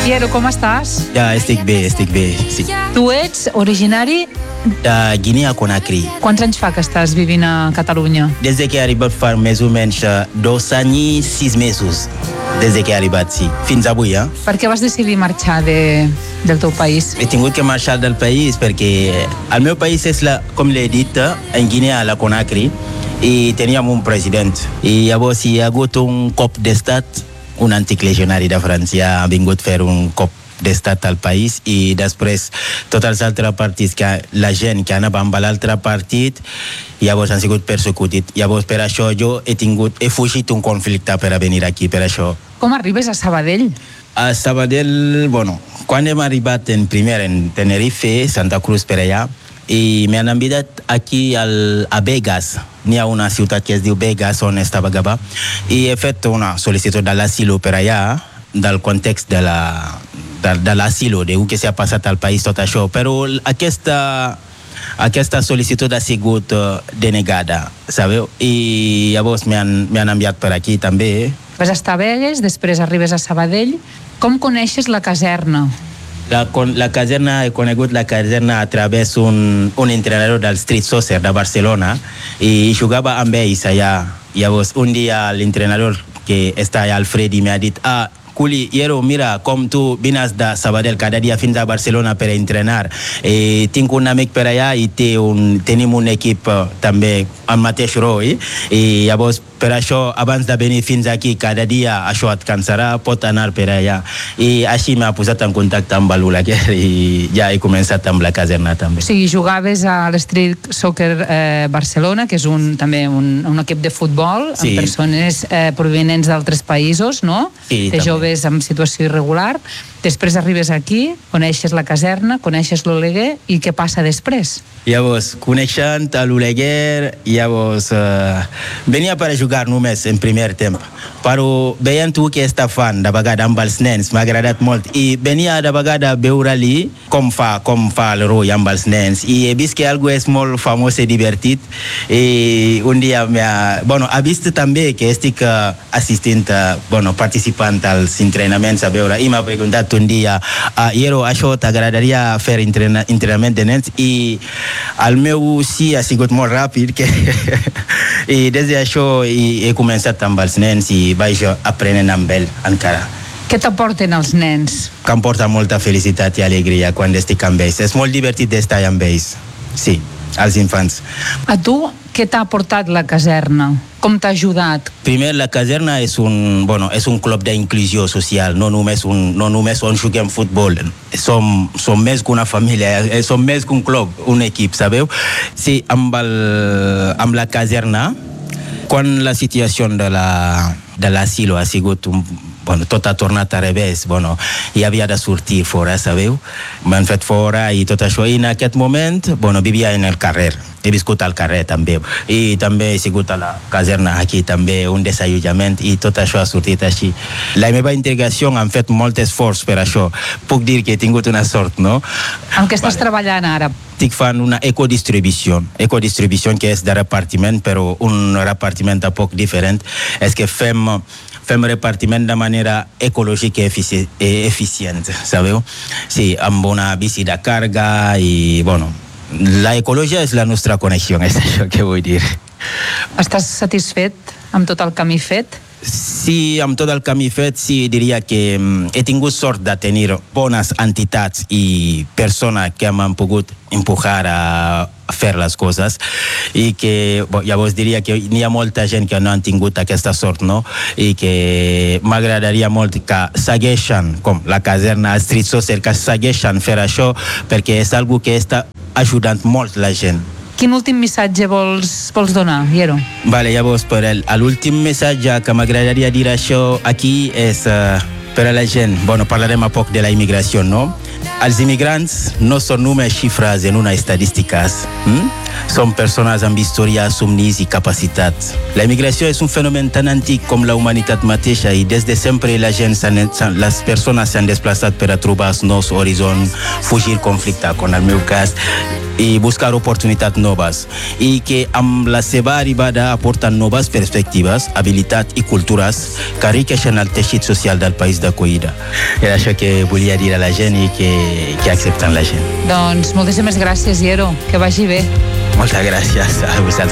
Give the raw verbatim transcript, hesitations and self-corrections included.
Piero, com estàs? Ja, estic bé, estic bé, sí. Tu ets originari... De Guinea-Conakry. Quants anys fa que estàs vivint a Catalunya? Desde que he arribat fa més o menys dos anys i sis mesos. Desde que he arribat, sí. Fins avui, eh? Per què vas decidir marxar de, del teu país? He tingut que marxar del país perquè el meu país és, la, com l'he dit, en Guinea, la Conakry, i teníem un president. I llavors hi ha hagut un cop d'estat, un antic legionari de França ha vingut a fer un cop d'estat al país i després tots els altres partits, que la gent que anava amb l'altre partit llavors han sigut persecutit. Llavors per això jo he tingut, he fugit un conflicte per a venir aquí, per això. Com arribes a Sabadell? A Sabadell, bueno, quan hem arribat en primer en Tenerife, Santa Cruz per allà, i m'han enviat aquí al, a Begues. N'hi ha una ciutat que es diu Begues on estava Gabà i he fet una sol·licitud de l'asilo per allà, del context de la de, de l'asilo, de què s'ha passat al país, tot això, però aquesta aquesta sol·licitud ha sigut uh, denegada, sabeu? I llavors m'han enviat per aquí també. Vas estar a Begues, després arribes a Sabadell. Com coneixes la caserna? La, la caserna, he conegut la caserna a través d'un un entrenador del Street Soccer de Barcelona i jugava amb ells allà. Llavors, un dia l'entrenador que està allà, Alfredi, m'ha dit, ah, Culi, Iero, mira, com tu vines de Sabadell cada dia fins a Barcelona per entrenar. Eh, tinc un amic per allà i té un, tenim un equip uh, també al mateix rol. I llavors, per això, abans de venir fins aquí, cada dia això et cansarà, pot anar per allà. I així m'ha posat en contacte amb l'Olaguer i ja he començat amb la caserna també. O sigui, jugaves a l'Street Soccer eh, Barcelona, que és un, també un, un equip de futbol, sí, amb persones eh, provenents d'altres països, no? Sí, de també. Joves en situació irregular. Després arribes aquí, coneixes la caserna, coneixes l'Oleguer, i què passa després? Llavors, coneixent l'Oleguer, llavors uh, venia per a jugar només en primer temps, però veient tu que està fan de vegada amb els nens, m'ha agradat molt, i venia de vegada a veure-li com fa, com fa el rol amb els nens, i he vist que algo és molt famós i divertit, i un dia m'ha... Bueno, ha vist també que estic uh, assistint, uh, bueno, participant als entrenaments a veure, i m'ha preguntat un dia, ah, Iero, això t'agradaria fer entrena, entrenament de nens? I el meu sí ha sigut molt ràpid, que i des d'això he, he començat amb els nens i vaig aprenent amb ell encara. Què t'aporten els nens? Que em porta molta felicitat i alegria quan estic amb ells. És molt divertit d'estar amb ells, sí, als infants. A tu, què t'ha aportat la caserna? Com t'ha ajudat? Primer, la caserna és un, bueno, és un club d'inclusió social, no només, un, no només on juguem futbol. Som, som més que una família, som més que un club, un equip, sabeu? Sí, amb, el, amb la caserna, quan la situació de la, de l'asilo ha sigut un, bueno, tot ha tornat a revés, bueno, hi havia de sortir fora, sabeu? M'han fet fora i tot això, i en aquest moment, bueno, vivia en el carrer. He viscut al carrer també, i també he sigut a la caserna aquí també, un desallotjament, i tot això ha sortit així. La meva integració han fet molt esforç per això. Puc dir que he tingut una sort, no? En què estàs vale. treballant ara? Estic fent una ecodistribució, ecodistribució que és de repartiment, però un repartiment un poc diferent. És que fem fem repartiment de manera ecològica i eficient, sabeu? Sí, amb una bici de càrrega i, bueno, la ecologia és la nostra connexió, és això que vull dir. Estàs satisfet amb tot el camí fet? Sí, amb tot el camí fet, sí, diria que he tingut sort de tenir bones entitats i persones que m'han pogut empujar a fer les coses, i que llavors diria que n'hi ha molta gent que no han tingut aquesta sort, no? I que m'agradaria molt que segueixen, com la caserna Street Soccer, que segueixen fer això, perquè és algo que està ajudant molt la gent. Quin últim missatge vols, vols donar, Iero? Vale, llavors, per l'últim missatge que m'agradaria dir això aquí és uh, per a la gent. Bueno, parlarem a poc de la immigració, no? Els immigrants no són només xifres en una estadística. Hm? Són persones amb història, somnis i capacitats. La immigració és un fenomen tan antic com la humanitat mateixa i des de sempre la gent, les persones s'han desplaçat per a trobar nous horitzons, fugir conflicte, com en el meu cas, i buscar oportunitats noves. I que amb la seva arribada aporten noves perspectives, habilitats i cultures que enriqueixen el teixit social del país d'acollida. És això que volia dir a la gent i que, que accepten la gent. Doncs moltíssimes gràcies, Iero. Que vagi bé. Moltes gràcies a vosaltres.